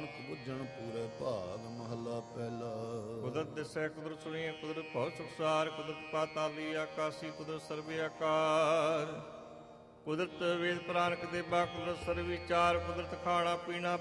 ਨਾਨਕ ਬੁੱਝਣ ਪੂਰੇ ਭਾਗ ਮਹਲਾ ਪਹਿਲਾ। ਕੁਦਰਤ ਦਿਸੈ ਕੁਦਰਤ ਸੁਣੀਐ ਕੁਦਰਤ ਭਉ ਸੁਖਸਾਰ, ਕੁਦਰਤ ਪਾਤਾਲੀ ਆਕਾਸੀ ਕੁਦਰਤ ਸਰਬੇ ਆਕਾਰ, ਕੁਦਰਤ ਵੇਦ ਪੁਰਾਨ ਕਦੇਬਾ ਕੁਦਰਤ ਸਰਬ ਵਿਚਾਰ, ਕੁਦਰਤ ਖਾਣਾ ਪੀਣਾ